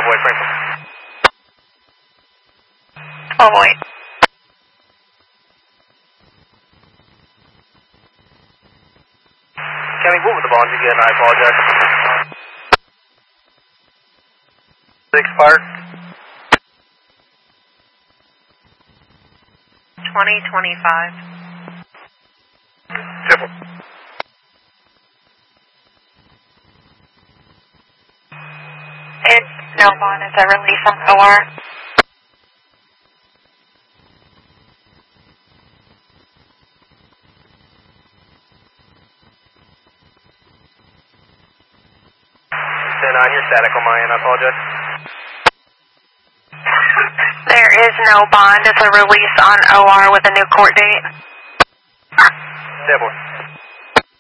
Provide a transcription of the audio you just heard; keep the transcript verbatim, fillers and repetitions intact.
Boy, Franklin. twelve oh eight. County, what was the bond again? I apologize. Expired. twenty twenty-five. Simple. It's no bond. It's a release on O R. ten nine, you're static on my end. I apologize. There is no bond. It's a release on O R with a new court date. ten four.